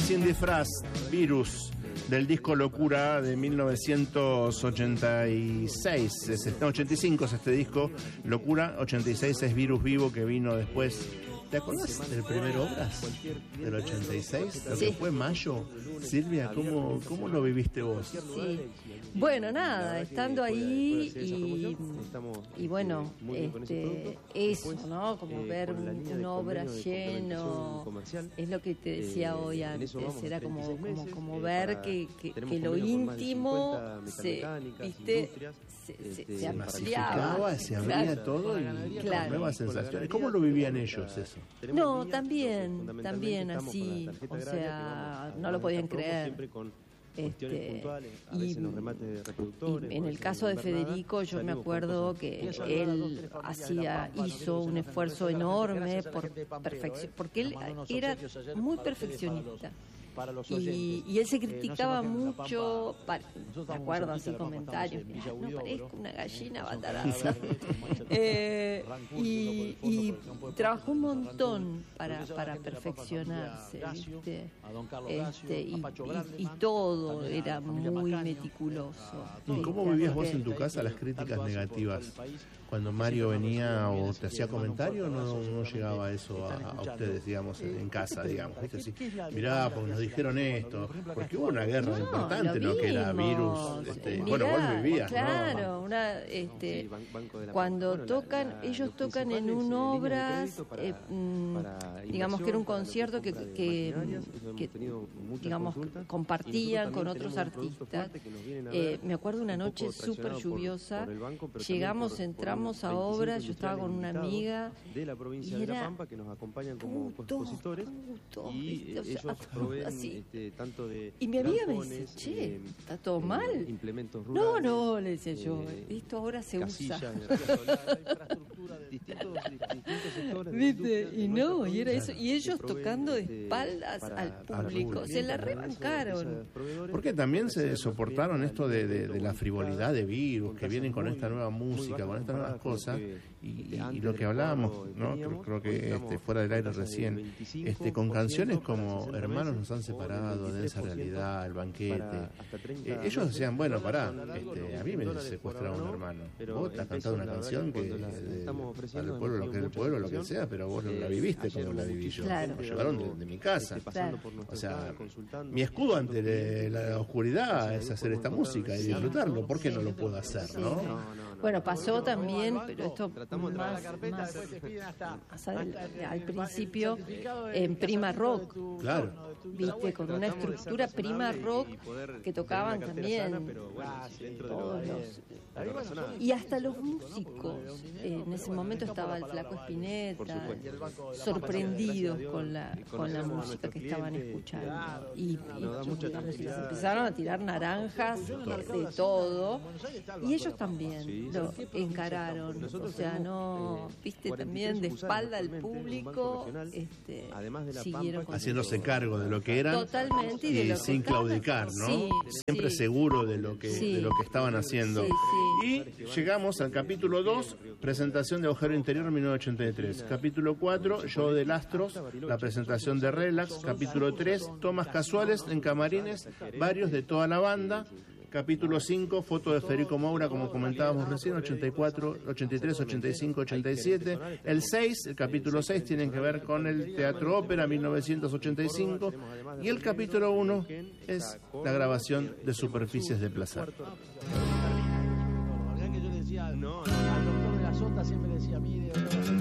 Sin disfraz, Virus, del disco Locura de 1986. 85 es este disco, Locura. 86 es Virus Vivo, que vino después. ¿Te acordás del primer Obras del 86? Lo que fue Mayo. Silvia, ¿cómo lo viviste vos? Sí. Bueno, nada, estando ahí y bueno, eso, ¿no? Como ver un Obras lleno, es lo que te decía hoy antes, era como ver que lo íntimo se amplificaba, se abría todo y con nuevas sensaciones. ¿Cómo lo vivían ellos eso? No, también así, o sea, no lo podían creer. Y en el caso de Federico, yo me acuerdo que él hizo un esfuerzo enorme por perfección, porque él era muy perfeccionista. Y él se criticaba mucho, me acuerdo así comentarios, no parezco una gallina bataraza. Y trabajó un montón para perfeccionarse, ¿viste? Y todo era muy meticuloso. ¿Y cómo vivías vos en tu casa las críticas negativas? Cuando Mario venía o te hacía comentario, no llegaba eso a ustedes, digamos, en casa, digamos, ¿viste? Así, mirá, porque nos dijeron esto, porque hubo una guerra importante, ¿no? Que era Virus, bueno, vos vivías, claro, ¿no? Cuando ellos tocan en un Obras, digamos que era un concierto que digamos, compartían con otros artistas. Me acuerdo una noche súper lluviosa, entramos a Obras, yo estaba con una amiga y era así. Y mi amiga me dice, che, ¿está todo mal? No, le decía yo, esto ahora se usa. ¿Viste? Y no, y era eso. Y ellos tocando de espaldas al público, se la rebancaron. Porque también se soportaron esto de la frivolidad de Virus, que vienen con esta nueva música, con estas nuevas cosas, y lo que hablábamos, ¿no? Creo que fuera del aire recién, con canciones como Hermanos nos han separado, de esa realidad, El banquete. Ellos decían, bueno, pará, a mí me secuestraron un hermano. Vos estás cantando una canción que para el pueblo, lo que es el pueblo, lo que sea, pero vos no la viviste como la viví yo. Claro. Me llevaron de mi casa. Claro. O sea, mi escudo ante la oscuridad es hacer esta música y disfrutarlo. ¿Por qué no lo puedo hacer, no? Bueno, pasó también, pero esto más al principio en Prima Rock. Claro. Viste, con una estructura Prima Rock que tocaban también todos y hasta los músicos. En ese momento estaba el Flaco Spinetta, sorprendidos con la música que estaban escuchando. Y les empezaron a tirar naranjas de todo. Y ellos también lo encararon. O sea, no, viste, también de espalda al público, siguieron haciéndose cargo de lo que eran. Totalmente, y de sin claudicar, ¿no? Sí, siempre seguro de lo que estaban haciendo. Y llegamos al capítulo 2, presentación de Agujero Interior 1983. Capítulo 4, Show de Astros, la presentación de Relax. Capítulo 3, tomas casuales en camarines, varios de toda la banda. Capítulo 5, foto de Federico Moura, como comentábamos recién, 84, 83, 85, 87. El 6, el capítulo 6, tienen que ver con el Teatro Ópera 1985. Y el capítulo 1 es la grabación de Superficies de Placer. Al doctor de la Sota siempre le decía, mire,